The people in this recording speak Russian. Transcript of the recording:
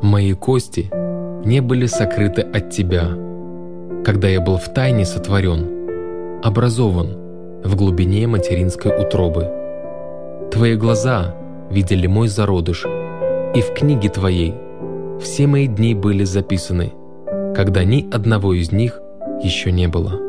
Мои кости не были сокрыты от Тебя, когда я был втайне сотворен, образован в глубине материнской утробы. Твои глаза видели мой зародыш, и в книге Твоей все мои дни были записаны, когда ни одного из них еще не было.